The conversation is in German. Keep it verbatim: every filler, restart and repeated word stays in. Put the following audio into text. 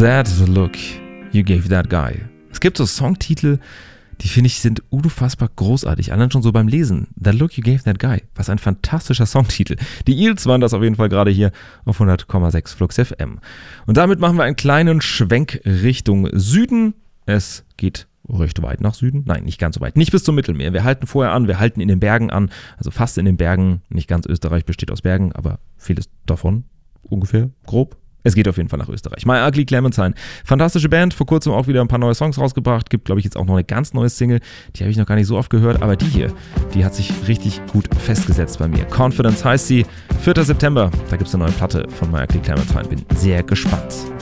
That Look You Gave That Guy. Es gibt so Songtitel, die finde ich sind unfassbar großartig. Allein schon so beim Lesen. That Look You Gave That Guy. Was ein fantastischer Songtitel. Die Eels waren das auf jeden Fall gerade hier auf hundert Komma sechs Flux F M. Und damit machen wir einen kleinen Schwenk Richtung Süden. Es geht recht weit nach Süden. Nein, nicht ganz so weit. Nicht bis zum Mittelmeer. Wir halten vorher an, wir halten in den Bergen an. Also fast in den Bergen. Nicht ganz Österreich besteht aus Bergen, aber vieles davon ungefähr grob. Es geht auf jeden Fall nach Österreich. My Ugly Clementine. Fantastische Band. Vor kurzem auch wieder ein paar neue Songs rausgebracht. Gibt, glaube ich, jetzt auch noch eine ganz neue Single. Die habe ich noch gar nicht so oft gehört. Aber die hier, die hat sich richtig gut festgesetzt bei mir. Confidence heißt sie. vierter September. Da gibt es eine neue Platte von My Ugly Clementine. Bin sehr gespannt.